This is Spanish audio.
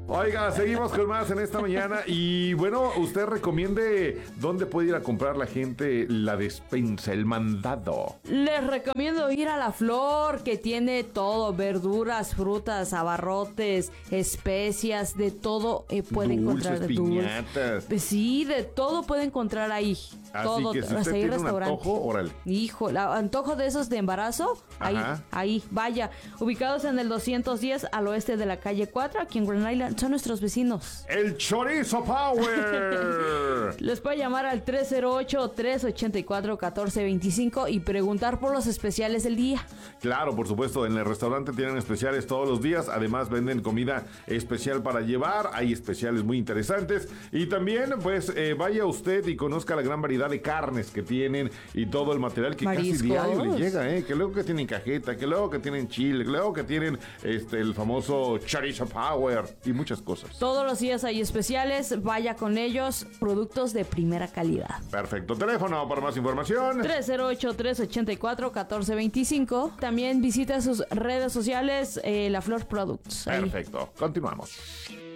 Oiga, seguimos con más en esta mañana. Y bueno, usted recomiende dónde puede ir a comprar la gente la despensa, el mandado. Les recomiendo ir a La Flor, que tiene todo: verduras, frutas, abarrotes, especias, de todo puede encontrar. Piñatas. Sí, de todo puede encontrar ahí. Así todo, que si usted tiene un antojo, órale. Hijo, antojo de esos de embarazo, ahí, vaya. Ubicados en el 210 al oeste de la calle 4, aquí en Grand Island, son nuestros vecinos. ¡El Chorizo Power! Les puede llamar al 308-384-1425 y preguntar por los especiales del día. Claro, por supuesto, en el restaurante tienen especiales todos los días. Además, venden comida especial para llevar. Hay especiales muy interesantes. Y también, pues, vaya usted y conozca la gran variedad de carnes que tienen y todo el material que Mariscos. casi diario le llega, que luego que tienen cajeta, que luego que tienen chile, que luego que tienen el famoso Chorizo Power y muchas cosas. Todos los días hay especiales, vaya con ellos, productos de primera calidad. Perfecto. Teléfono para más información: 308-384-1425. También visita sus redes sociales, La Flor Products. Perfecto. Continuamos.